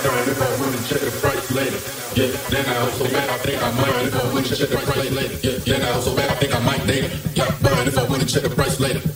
Darn if I wouldn't check the price later. Yeah, then I also bet I think I might if I wouldn't check the price later. Yeah, then I also bet I think I might later. Yeah, but if I wouldn't check the price later.